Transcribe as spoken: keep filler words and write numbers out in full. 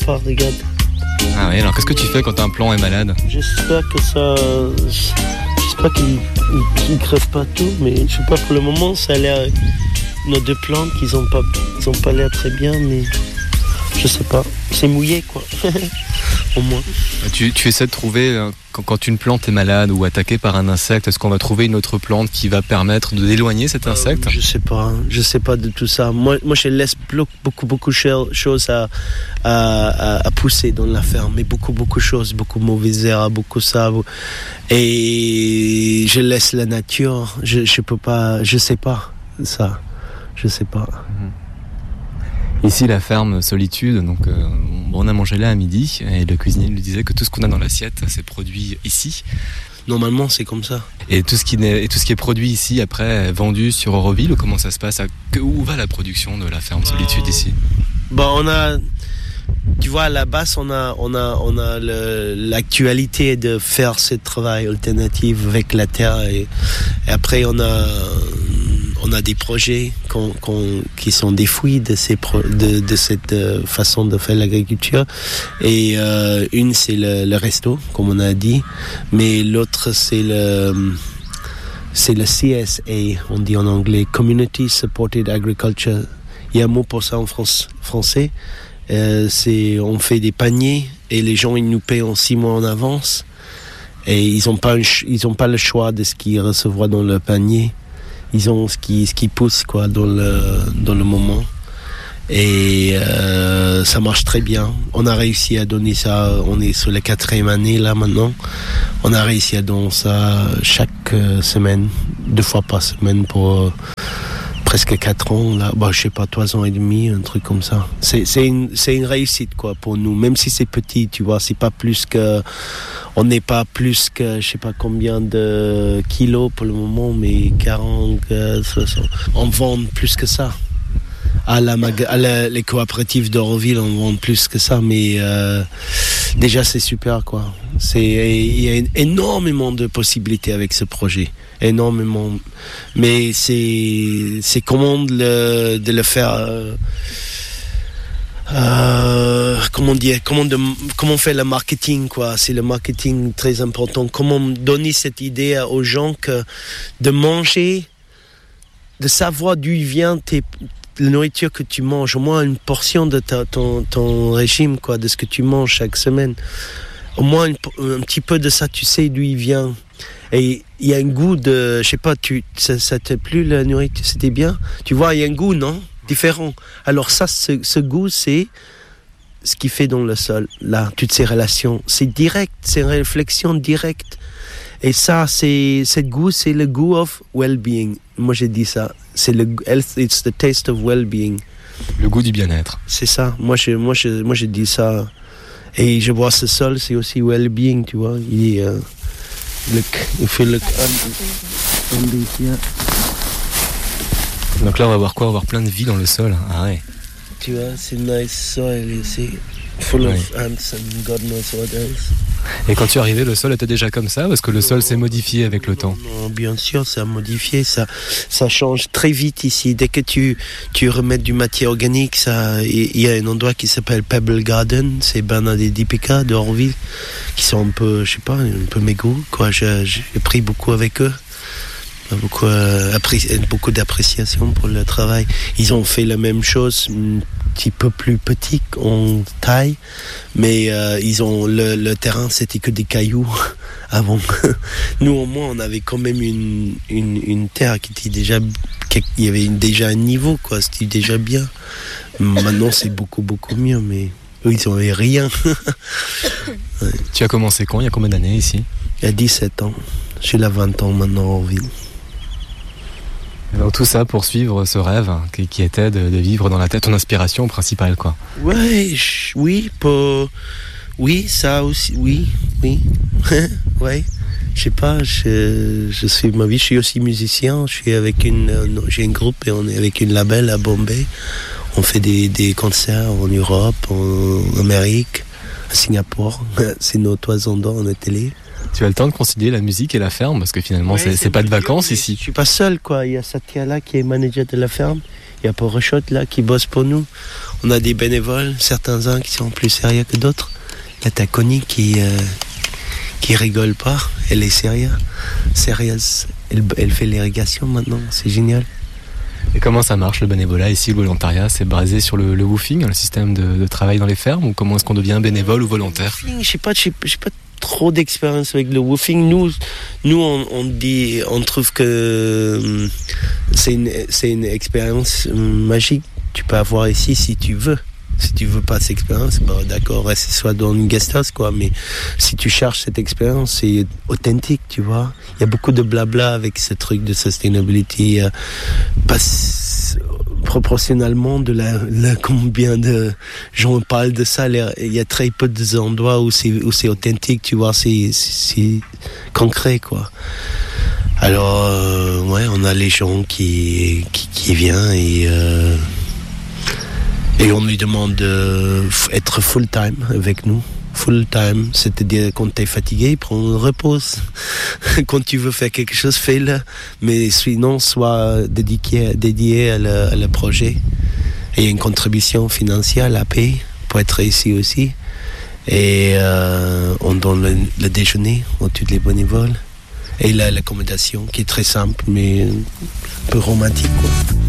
pas, regarde. Ah oui, alors qu'est-ce que tu fais quand un plant est malade ? J'espère que ça... J'espère qu'il ne crève pas tout, mais je sais pas, pour le moment, ça a l'air... Nos deux plantes, ils ont pas, ils ont pas l'air très bien, mais... Je sais pas, c'est mouillé quoi, au moins. Tu, tu essaies de trouver, quand, quand une plante est malade ou attaquée par un insecte, est-ce qu'on va trouver une autre plante qui va permettre de d'éloigner cet insecte ? euh, Je sais pas, je sais pas de tout ça. Moi, moi je laisse beaucoup, beaucoup de choses à, à, à pousser dans la ferme, mais beaucoup, beaucoup de choses, beaucoup de mauvaises herbes, beaucoup ça. Et je laisse la nature, je, je peux pas, je sais pas ça, je sais pas. Mmh. Ici, la ferme Solitude, donc euh, on a mangé là à midi et le cuisinier nous disait que tout ce qu'on a dans l'assiette, c'est produit ici. Normalement, c'est comme ça. Et tout ce qui est, et tout ce qui est produit ici, après, est vendu sur Euroville, ou comment ça se passe ? à, Où va la production de la ferme Solitude ici ? Bah, on a... Tu vois, à la base, on a, on a, on a le, l'actualité de faire ce travail alternatif avec la terre. Et, et après, on a, on a des projets qu'on, qu'on, qui sont des fruits de, ces pro, de, de cette façon de faire l'agriculture. Et euh, une, c'est le, le resto, comme on a dit. Mais l'autre, c'est le... C'est le C S A, on dit en anglais, Community Supported Agriculture. Il y a un mot pour ça en France, français. Euh, c'est, on fait des paniers et les gens ils nous paient en six mois en avance et ils n'ont pas, ils ont pas le choix de ce qu'ils recevront dans le panier. Ils ont ce qui, ce qui pousse quoi dans le, dans le moment. Et euh, ça marche très bien. On a réussi à donner ça, on est sur la quatrième année là maintenant. On a réussi à donner ça chaque semaine, deux fois par semaine pour euh, presque quatre ans là. Bah, je sais pas, trois ans et demi, un truc comme ça. C'est, c'est, une, c'est une réussite quoi pour nous, même si c'est petit, tu vois, c'est pas plus que... On n'est pas plus que, je sais pas combien de kilos pour le moment, mais quarante, soixante. On vend plus que ça. À, la, à la, les coopératives d'Euroville, on vend plus que ça, mais euh, déjà c'est super quoi. C'est, il y a énormément de possibilités avec ce projet, énormément. Mais c'est, c'est comment de le, de le faire. Euh, Euh, comment dire, comment, de, comment faire le marketing quoi. C'est le marketing très important. Comment donner cette idée aux gens que de manger, de savoir d'où vient tes, la nourriture que tu manges, au moins une portion de ta, ton, ton régime quoi, de ce que tu manges chaque semaine. Au moins une, un petit peu de ça, tu sais d'où il vient. Et il y a un goût de, je sais pas, tu, ça, ça t'a plu la nourriture, c'était bien. Tu vois, il y a un goût, non? Différent. Alors ça, ce, ce goût, c'est ce qui fait dans le sol, là, toutes ces relations. C'est direct, c'est une réflexion directe. Et ça, c'est, ce goût, c'est le goût of well-being. Moi, j'ai dit ça. C'est le health, it's the taste of well-being. Le goût du bien-être. C'est ça. Moi, je, moi, je, moi, j'ai dit ça. Et je vois ce sol, c'est aussi well-being, tu vois. Il est, euh, look, if you look under here. Donc là, on va voir quoi ? On va voir plein de vie dans le sol. Ah ouais. Tu vois, c'est nice soil ici. Full oui. of ants and God knows what else. Et quand tu es arrivé, le sol était déjà comme ça ? Parce que le non, sol s'est modifié avec le non, temps. Non, bien sûr, ça a modifié. Ça, ça change très vite ici. Dès que tu, tu remets du matière organique, ça, il y a un endroit qui s'appelle Pebble Garden. C'est Bernard et Deepika d'Euroville, qui sont un peu, je sais pas, un peu mes goûts, quoi. J'ai, j'ai pris beaucoup avec eux. Beaucoup, euh, appré- beaucoup d'appréciation pour le travail. Ils ont fait la même chose, un petit peu plus petit en taille, mais euh, ils ont le, le terrain, c'était que des cailloux avant. Nous, au moins, on avait quand même une, une, une terre qui était déjà, il y avait une, déjà un niveau, quoi. C'était déjà bien. Maintenant, c'est beaucoup, beaucoup mieux, mais eux, ils n'avaient rien. Ouais. Tu as commencé quand ? Il y a combien d'années ici ? Il y a dix-sept ans. Je suis là vingt ans maintenant en ville. Alors tout ça pour suivre ce rêve qui, qui était de, de vivre dans la tête, ton inspiration principale, quoi. Ouais, je, oui, pour, oui, ça aussi, oui, oui, ouais. Je sais pas, je, je suis ma vie, je suis aussi musicien. Je suis avec une, j'ai un groupe et on est avec une label à Bombay. On fait des, des concerts en Europe, en Amérique, à Singapour. C'est nos trois endroits en télé. Tu as le temps de concilier la musique et la ferme, parce que finalement, ouais, c'est, c'est, c'est pas de vacances dur, ici. Je suis pas seul, quoi. Il y a Satya là qui est manager de la ferme. Il y a Paul Rochot là qui bosse pour nous. On a des bénévoles, certains-uns qui sont plus sérieux que d'autres. Il y a ta Connie qui, euh, qui rigole pas. Elle est sérieuse. Sérieuse. Elle, elle fait l'irrigation maintenant. C'est génial. Et comment ça marche le bénévolat ici, le volontariat? C'est basé sur le, le woofing, le système de, de travail dans les fermes, ou comment est-ce qu'on devient bénévole ou volontaire? Je sais pas, je sais, je sais pas trop d'expérience avec le woofing. Nous, nous on, on dit, on trouve que c'est une, c'est une expérience magique. Tu peux avoir ici si tu veux. Si tu veux pas cette expérience, bah d'accord, reste soit dans une guest house, quoi. Mais si tu cherches cette expérience, c'est authentique, tu vois. Il y a beaucoup de blabla avec ce truc de sustainability. Euh, pas proportionnellement de la, la combien de gens parlent de ça. Il y a très peu d'endroits où c'est où c'est authentique, tu vois. C'est c'est, c'est concret, quoi. Alors euh, ouais, on a les gens qui qui, qui viennent et euh, Et on lui demande d'être full-time avec nous. Full-time, c'est-à-dire quand tu es fatigué, prends une repose. Quand tu veux faire quelque chose, fais-le. Mais sinon, sois dédié, dédié à le, à le projet. Et il y a une contribution financière à la paye pour être ici aussi. Et euh, on donne le, le déjeuner à tous les bénévoles. Et là, l'accommodation qui est très simple, mais un peu romantique, quoi.